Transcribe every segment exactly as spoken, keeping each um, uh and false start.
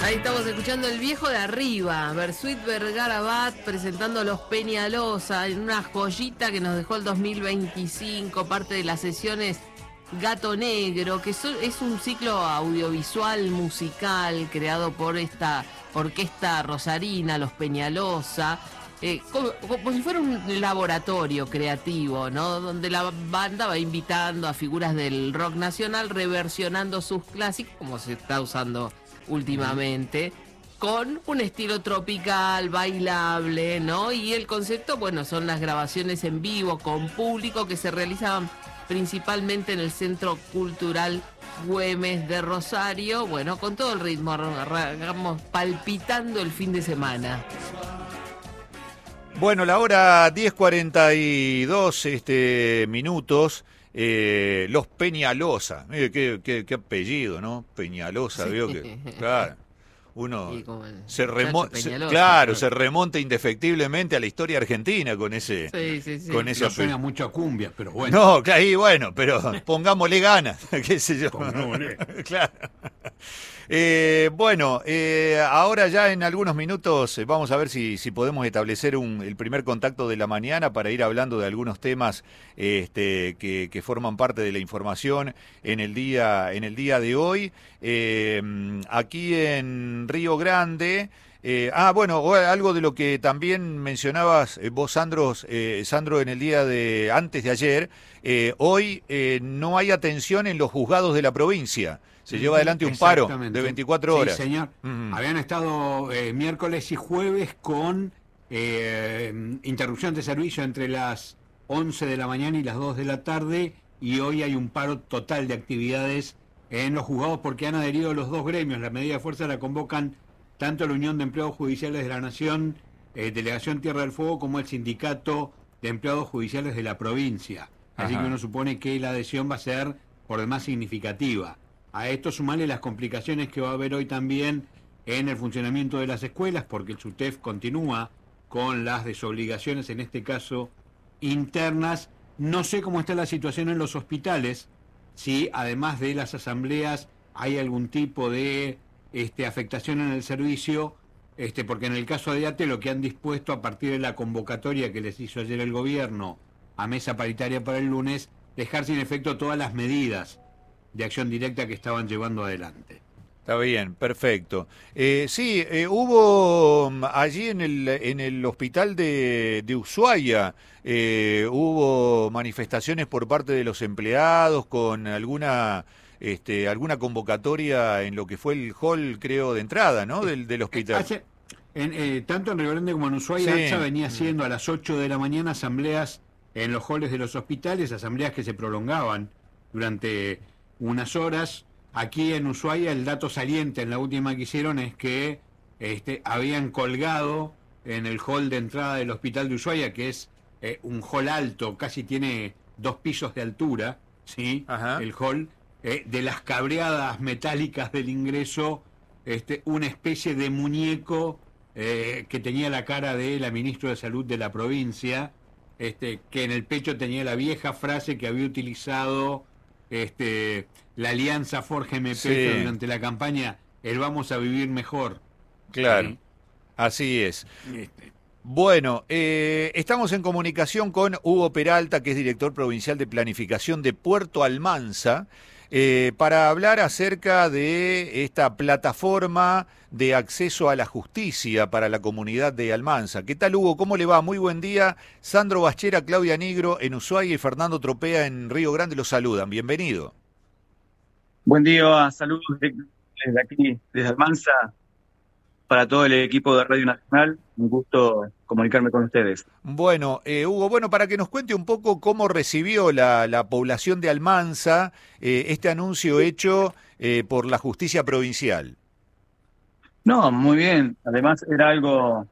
Ahí estamos escuchando El Viejo de Arriba, Bersuit Vergara Bat presentando Los Peñalosa en una joyita que nos dejó el dos mil veinticinco, parte de las sesiones Gato Negro, que es un ciclo audiovisual musical creado por esta orquesta rosarina, Los Peñalosa, eh, como, como si fuera un laboratorio creativo, ¿no? Donde la banda va invitando a figuras del rock nacional, reversionando sus clásicos, como se está usando últimamente, con un estilo tropical, bailable, ¿no? Y el concepto, bueno, son las grabaciones en vivo con público que se realizaban principalmente en el Centro Cultural Güemes de Rosario, bueno, con todo el ritmo, digamos, palpitando el fin de semana. Bueno, la hora diez cuarenta y dos este, minutos. Eh, los Peñalosa, mire qué, qué, qué apellido, ¿no? Peñalosa, sí. Veo que, claro, uno se remonta, claro, se remonta indefectiblemente a la historia argentina con ese, sí, sí, sí. con ese no suena mucho a cumbia, pero bueno. No, claro, y bueno, pero pongámosle ganas, qué sé yo. Claro. Eh, bueno, eh, ahora ya en algunos minutos eh, vamos a ver si, si podemos establecer un, el primer contacto de la mañana para ir hablando de algunos temas este, que, que forman parte de la información en el día, en el día de hoy. Eh, aquí en Río Grande... Eh, ah, bueno, algo de lo que también mencionabas eh, vos, Sandro, eh, Sandro, en el día de antes de ayer, eh, hoy eh, no hay atención en los juzgados de la provincia. Se lleva adelante un paro de veinticuatro horas. Sí, señor. Uh-huh. Habían estado eh, miércoles y jueves con eh, interrupción de servicio entre las once de la mañana y las dos de la tarde, y hoy hay un paro total de actividades en los juzgados porque han adherido los dos gremios. La medida de fuerza la convocan tanto la Unión de Empleados Judiciales de la Nación, eh, Delegación Tierra del Fuego, como el Sindicato de Empleados Judiciales de la provincia. Así Ajá. que uno supone que la adhesión va a ser por demás significativa. A esto sumarle las complicaciones que va a haber hoy también en el funcionamiento de las escuelas, porque el SUTEF continúa con las desobligaciones, en este caso internas. No sé cómo está la situación en los hospitales, si además de las asambleas hay algún tipo de Este, afectación en el servicio, este, porque en el caso de ATE lo que han dispuesto a partir de la convocatoria que les hizo ayer el gobierno a mesa paritaria para el lunes, dejar sin efecto todas las medidas de acción directa que estaban llevando adelante. Está bien, perfecto. Eh, sí, eh, hubo allí en el en el hospital de, de Ushuaia, eh, hubo manifestaciones por parte de los empleados con alguna... Este, alguna convocatoria en lo que fue el hall, creo, de entrada, ¿no? Del, del hospital. Hace, en, eh, tanto en Río Grande como en Ushuaia, sí. ANSA venía haciendo a las ocho de la mañana asambleas en los halls de los hospitales, asambleas que se prolongaban durante unas horas. Aquí en Ushuaia el dato saliente en la última que hicieron es que este, habían colgado en el hall de entrada del hospital de Ushuaia, que es eh, un hall alto, casi tiene dos pisos de altura, ¿sí? Ajá. El hall... Eh, de las cabreadas metálicas del ingreso, este, una especie de muñeco eh, que tenía la cara de la ministra de Salud de la provincia, este, que en el pecho tenía la vieja frase que había utilizado este, la Alianza Forge M P sí. durante la campaña, el vamos a vivir mejor. Claro, ¿sí? Así es. Este. Bueno, eh, estamos en comunicación con Hugo Peralta, que es director provincial de Planificación de Puerto Almanza, Eh, para hablar acerca de esta plataforma de acceso a la justicia para la comunidad de Almanza. ¿Qué tal, Hugo? ¿Cómo le va? Muy buen día. Sandro Bachera, Claudia Nigro en Ushuaia y Fernando Tropea en Río Grande los saludan. Bienvenido. Buen día, saludos desde aquí, desde Almanza, para todo el equipo de Radio Nacional. Un gusto comunicarme con ustedes. Bueno, eh, Hugo, bueno, para que nos cuente un poco cómo recibió la, la población de Almanza eh, este anuncio hecho eh, por la justicia provincial. No, muy bien. Además era algo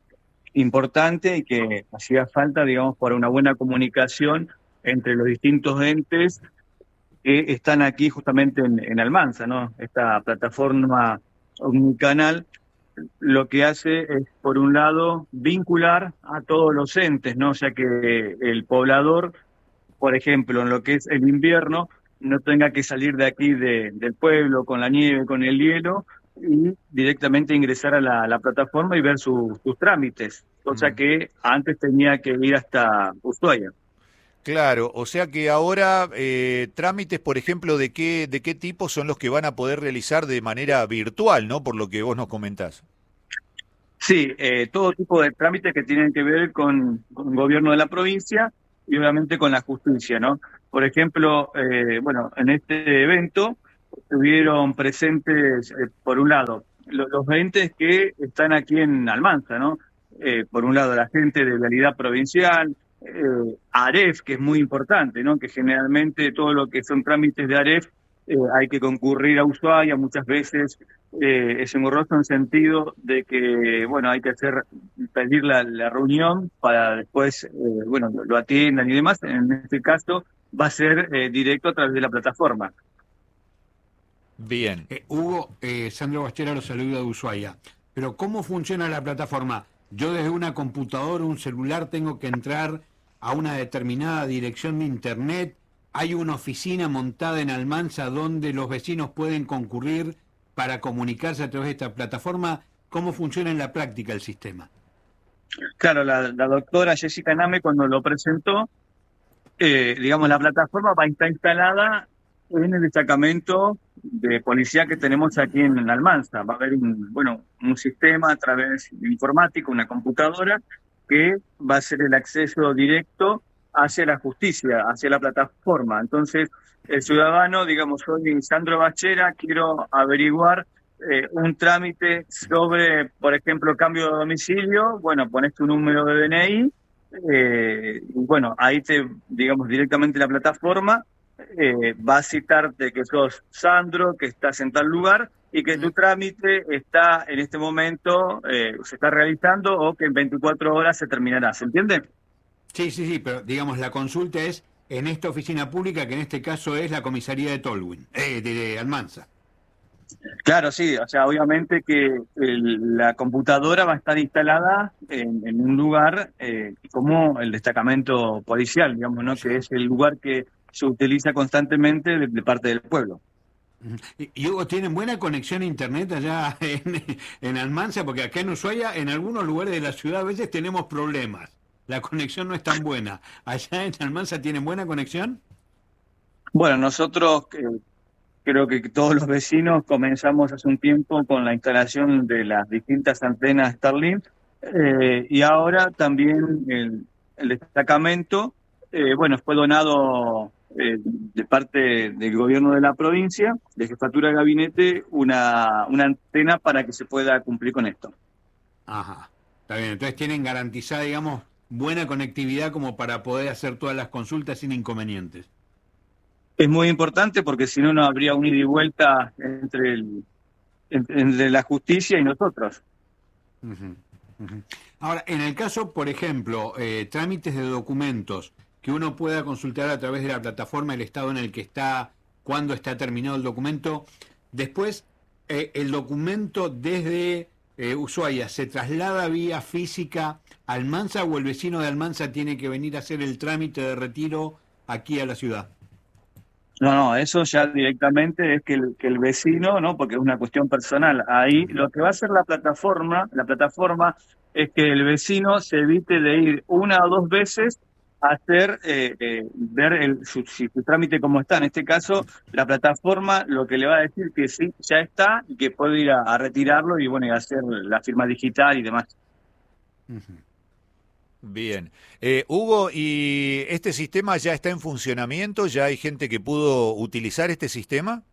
importante y que hacía falta, digamos, para una buena comunicación entre los distintos entes que están aquí justamente en, en Almanza, ¿no? Esta plataforma omnicanal lo que hace es, por un lado, vincular a todos los entes, ¿no? O sea que el poblador, por ejemplo, en lo que es el invierno, no tenga que salir de aquí de, del pueblo con la nieve, con el hielo, y directamente ingresar a la, la plataforma y ver su, sus trámites, cosa Mm. que antes tenía que ir hasta Ushuaia. Claro, o sea que ahora eh, trámites, por ejemplo, ¿de qué, de qué tipo son los que van a poder realizar de manera virtual, ¿no? Por lo que vos nos comentás. Sí, eh, todo tipo de trámites que tienen que ver con, con el gobierno de la provincia y obviamente con la justicia, ¿no? Por ejemplo, eh, bueno, en este evento estuvieron presentes, eh, por un lado, lo- los entes que están aquí en Almanza, ¿no? Eh, por un lado, la gente de Vialidad Provincial, eh, AREF, que es muy importante, ¿no? Que generalmente todo lo que son trámites de AREF eh, hay que concurrir a Ushuaia, muchas veces eh, es engorroso en sentido de que, bueno, hay que hacer, pedir la, la reunión para después, eh, bueno, lo, lo atiendan y demás. En este caso va a ser eh, directo a través de la plataforma. Bien. Eh, Hugo, eh, Sandro Bachera lo saluda de Ushuaia. Pero ¿cómo funciona la plataforma? Yo desde una computadora, un celular, tengo que entrar a una determinada dirección de internet. Hay una oficina montada en Almanza donde los vecinos pueden concurrir para comunicarse a través de esta plataforma. ¿Cómo funciona en la práctica el sistema? Claro, la, la doctora Jessica Name cuando lo presentó, eh, digamos, la plataforma va a estar instalada en el destacamento de policía que tenemos aquí en Almanza. Va a haber un, bueno, un sistema a través de informático, una computadora, que va a ser el acceso directo hacia la justicia, hacia la plataforma. Entonces, el ciudadano, digamos, soy Sandro Bachera, quiero averiguar eh, un trámite sobre, por ejemplo, cambio de domicilio. Bueno, pones tu número de D N I, eh, y bueno, ahí te, digamos, directamente la plataforma eh, va a citarte que sos Sandro, que estás en tal lugar y que tu trámite está en este momento, eh, se está realizando o que en veinticuatro horas se terminará. ¿Se entiende? Sí, sí, sí, pero digamos, la consulta es en esta oficina pública, que en este caso es la comisaría de Tolwyn, eh, de, de Almanza. Claro, sí, o sea, obviamente que el- la computadora va a estar instalada en, en un lugar eh, como el destacamento policial, digamos, ¿no? Que es el lugar que se utiliza constantemente de, de parte del pueblo. Ujú. Y, y, Hugo, ¿tienen buena conexión a internet allá en, en Almanza? Porque acá en Ushuaia, en algunos lugares de la ciudad, a veces tenemos problemas. La conexión no es tan buena. ¿Allá en Almanza tienen buena conexión? Bueno, nosotros eh, creo que todos los vecinos comenzamos hace un tiempo con la instalación de las distintas antenas Starlink, eh, y ahora también el, el destacamento, eh, bueno, fue donado eh, de parte del gobierno de la provincia, de jefatura de gabinete, una, una antena para que se pueda cumplir con esto. Ajá, está bien. Entonces tienen garantizada, digamos, buena conectividad como para poder hacer todas las consultas sin inconvenientes. Es muy importante porque si no, no habría un ida y vuelta entre, el, entre, entre la justicia y nosotros. Uh-huh, uh-huh. Ahora, en el caso, por ejemplo, eh, trámites de documentos que uno pueda consultar a través de la plataforma el estado en el que está, cuándo está terminado el documento, después eh, el documento desde eh, Ushuaia se traslada vía física a Almanza, o el vecino de Almanza tiene que venir a hacer el trámite de retiro aquí a la ciudad. No, no, eso ya directamente es que el, que el vecino, ¿no? Porque es una cuestión personal. Ahí lo que va a hacer la plataforma, la plataforma es que el vecino se evite de ir una o dos veces a hacer, eh, eh, ver el, su, si su trámite cómo está. En este caso, la plataforma lo que le va a decir que sí, ya está y que puede ir a, a retirarlo y bueno, y hacer la firma digital y demás. Uh-huh. Bien. Eh, Hugo, ¿y este sistema ya está en funcionamiento? ¿Ya hay gente que pudo utilizar este sistema?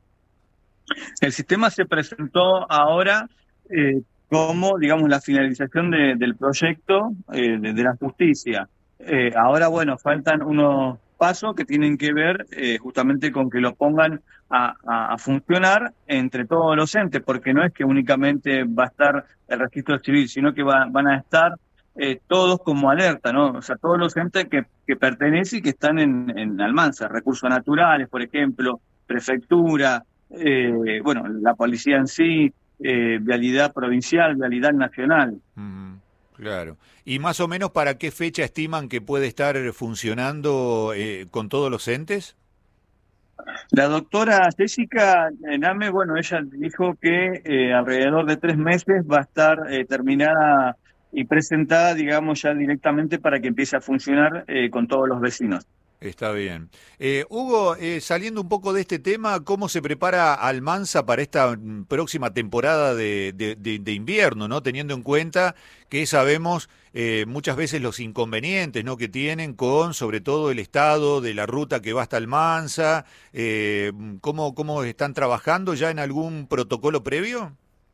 El sistema se presentó ahora eh, como, digamos, la finalización de, del proyecto eh, de, de la justicia. Eh, ahora, bueno, faltan unos pasos que tienen que ver eh, justamente con que lo pongan a, a, a funcionar entre todos los entes, porque no es que únicamente va a estar el registro civil, sino que va, van a estar eh, todos como alerta, ¿no? O sea, todos los entes que, que pertenecen y que están en, en Almanza, recursos naturales, por ejemplo, prefectura, eh, bueno, la policía en sí, eh, vialidad provincial, vialidad nacional. Mm, claro. ¿Y más o menos para qué fecha estiman que puede estar funcionando eh, con todos los entes? La doctora Jessica Name, bueno, ella dijo que eh, alrededor de tres meses va a estar eh, terminada y presentada, digamos, ya directamente para que empiece a funcionar eh, con todos los vecinos. Está bien. Eh, Hugo, eh, saliendo un poco de este tema, ¿cómo se prepara Almansa para esta mm, próxima temporada de, de- de- de invierno, ¿no? Teniendo en cuenta que sabemos eh, muchas veces los inconvenientes, ¿no? que tienen con, sobre todo, el estado de la ruta que va hasta Almansa. Eh, ¿cómo, cómo están trabajando ya en algún protocolo previo?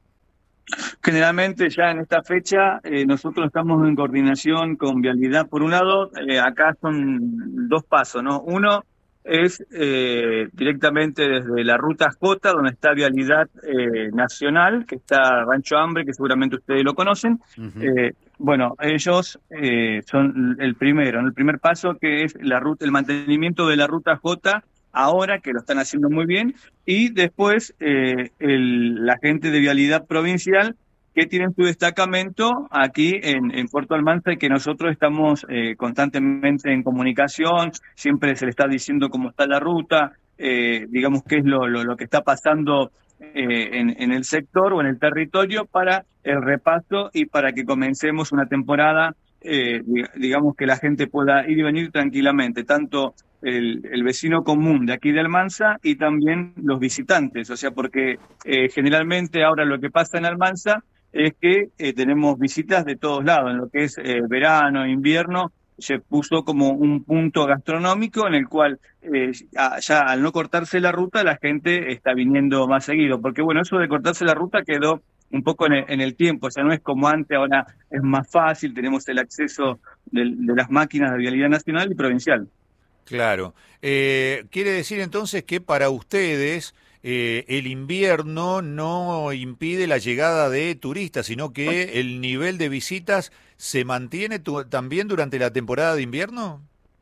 Generalmente ya en esta fecha eh, nosotros estamos en coordinación con Vialidad. Por un lado, eh, acá son dos pasos, ¿no? Uno es eh, directamente desde la ruta J, donde está Vialidad eh, Nacional, que está Rancho Hambre, que seguramente ustedes lo conocen. Ujú. Eh, bueno, ellos eh, son el primero, ¿no? El primer paso, que es la ruta, el mantenimiento de la ruta J, ahora que lo están haciendo muy bien, y después eh, el, la gente de Vialidad Provincial, que tienen su destacamento aquí en, en Puerto Almanza, y que nosotros estamos eh, constantemente en comunicación, siempre se le está diciendo cómo está la ruta, eh, digamos qué es lo, lo, lo que está pasando eh, en, en el sector o en el territorio, para el repaso y para que comencemos una temporada, eh, digamos que la gente pueda ir y venir tranquilamente, tanto el, el vecino común de aquí de Almanza y también los visitantes, o sea, porque eh, generalmente ahora lo que pasa en Almanza es que eh, tenemos visitas de todos lados, en lo que es eh, verano, invierno, se puso como un punto gastronómico en el cual eh, ya al no cortarse la ruta la gente está viniendo más seguido, porque bueno, eso de cortarse la ruta quedó un poco en el, en el tiempo, o sea, no es como antes, ahora es más fácil, tenemos el acceso de, de las máquinas de Vialidad Nacional y Provincial. Claro. Eh, quiere decir entonces que para ustedes eh, el invierno no impide la llegada de turistas, sino que el nivel de visitas se mantiene tu- también durante la temporada de invierno.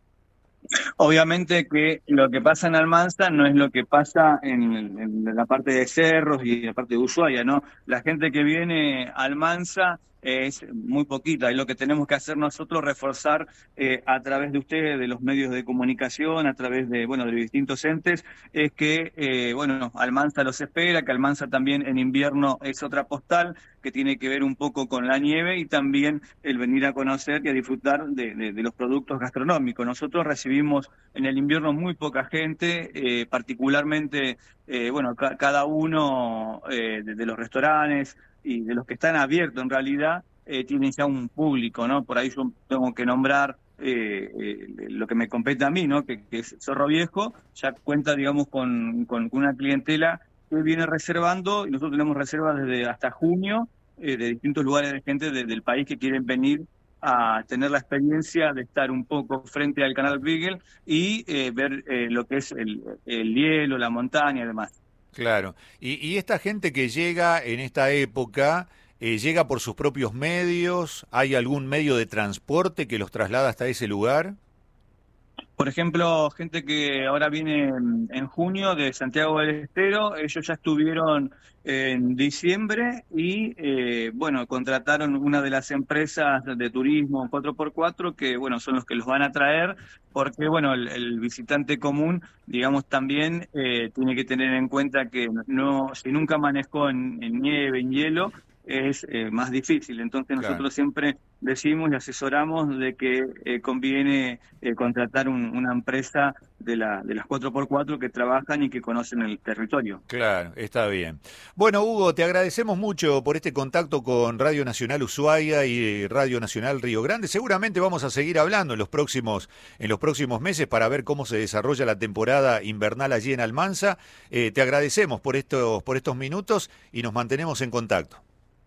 Obviamente que lo que pasa en Almanza no es lo que pasa en, en la parte de Cerros y en la parte de Ushuaia, ¿no? La gente que viene a Almanza es muy poquita, y lo que tenemos que hacer nosotros reforzar eh, a través de ustedes, de los medios de comunicación, a través de, bueno, de distintos entes, es que, eh, bueno, Almanza los espera, que Almanza también en invierno es otra postal que tiene que ver un poco con la nieve, y también el venir a conocer y a disfrutar de, de, de los productos gastronómicos. Nosotros recibimos en el invierno muy poca gente, eh, particularmente, eh, bueno, ca cada uno eh, de, de los restaurantes y de los que están abiertos en realidad, eh, tienen ya un público, ¿no? Por ahí yo tengo que nombrar eh, eh, lo que me compete a mí, ¿no? Que, que es Zorro Viejo, ya cuenta, digamos, con, con una clientela que viene reservando, y nosotros tenemos reservas desde hasta junio, eh, de distintos lugares de gente de, del país que quieren venir a tener la experiencia de estar un poco frente al canal Beagle y eh, ver eh, lo que es el, el hielo, la montaña y demás. Claro. Y, y esta gente que llega en esta época, eh, ¿llega por sus propios medios? ¿Hay algún medio de transporte que los traslada hasta ese lugar? Por ejemplo, gente que ahora viene en, en junio de Santiago del Estero, ellos ya estuvieron en diciembre y, eh, bueno, contrataron una de las empresas de turismo cuatro por cuatro, que, bueno, son los que los van a traer, porque, bueno, el, el visitante común, digamos, también eh, tiene que tener en cuenta que no, si nunca manejó en, en nieve, en hielo, es eh, más difícil. Entonces Claro. nosotros siempre decimos y asesoramos de que eh, conviene eh, contratar un, una empresa de, la, de las cuatro por cuatro que trabajan y que conocen el territorio. Claro, está bien. Bueno, Hugo, te agradecemos mucho por este contacto con Radio Nacional Ushuaia y Radio Nacional Río Grande. Seguramente vamos a seguir hablando en los próximos, en los próximos meses para ver cómo se desarrolla la temporada invernal allí en Almanza. Eh, te agradecemos por estos, por estos minutos y nos mantenemos en contacto.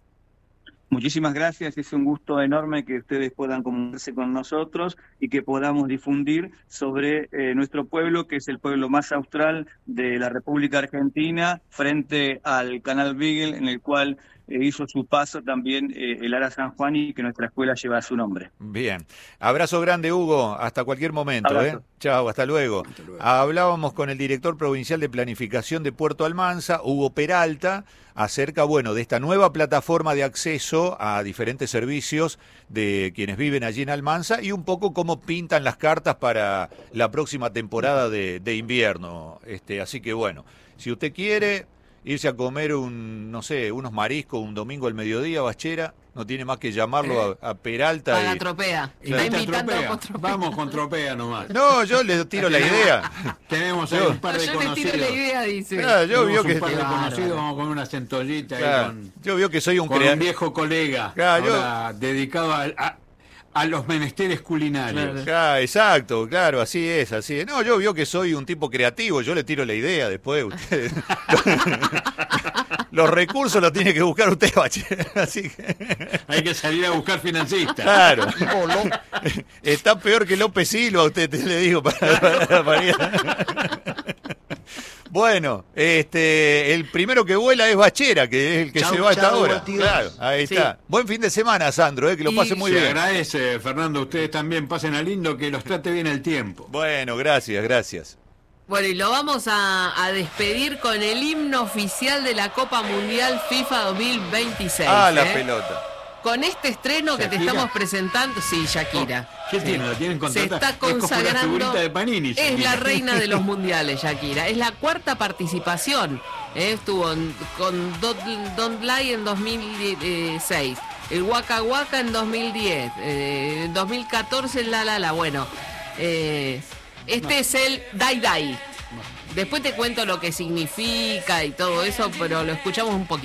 Muchísimas gracias, es un gusto enorme que ustedes puedan comunicarse con nosotros y que podamos difundir sobre eh, nuestro pueblo, que es el pueblo más austral de la República Argentina, frente al canal Beagle, en el cual eh, hizo su paso también eh, el Ara San Juan y que nuestra escuela lleva su nombre. Bien. Abrazo grande, Hugo. Hasta cualquier momento. Abrazo. ¿eh? Chao, hasta luego. Hasta luego. Hablábamos con el director provincial de planificación de Puerto Almanza, Hugo Peralta, acerca, bueno, de esta nueva plataforma de acceso a diferentes servicios de quienes viven allí en Almanza y un poco cómo pintan las cartas para la próxima temporada de, de invierno. Este, así que bueno, si usted quiere irse a comer un, no sé, unos mariscos un domingo al mediodía, Bachera, no tiene más que llamarlo a, a Peralta. Paga y... tropea. Claro. Está invitando Tropea. con tropea. Vamos con tropea nomás. No, yo le tiro la idea. Tenemos ahí Yo- un par No, de yo le conocidos. tiro la idea, dice. Claro, yo Tenemos vio un que, par de Qué conocidos, bárbaro. vamos con una centollita claro, ahí con, yo vio que soy un con un creador. viejo colega. Claro, yo- ahora dedicado a, a, a los menesteres culinarios. Claro. Ah, exacto, claro, así es, así es. No, yo vio que soy un tipo creativo, yo le tiro la idea después. Usted... Los recursos los tiene que buscar usted, Bachera. Así que... Hay que salir a buscar financistas. Claro. Está peor que López Silva, usted te le digo. Para, para, para... Bueno, este, el primero que vuela es Bachera, que es el que Chau, se va a esta chau, hora. batidos. Claro, ahí Sí. está. Buen fin de semana, Sandro, eh, que lo Y pase muy Se bien. agradece, Fernando, ustedes también pasen a lindo, que los trate bien el tiempo. Bueno, gracias, gracias. Bueno, y lo vamos a, a despedir con el himno oficial de la Copa Mundial FIFA dos mil veintiséis. Ah, la ¿eh? pelota. Con este estreno que te ¿Shakira? estamos presentando, sí, Shakira. ¿Qué Sí. tiene? ¿La tienen Se contratada? está Es como la consagrando. figurita de Panini, Es Shakira. la reina de los mundiales, Shakira. Es la cuarta participación. ¿eh? Estuvo en- con Don't, Don't Lie en dos mil seis, el Waka Waka en dos mil diez, eh, en dos mil catorce el La La La. Bueno, eh, este es el Dai Dai. Después te cuento lo que significa y todo eso, pero lo escuchamos un poquito.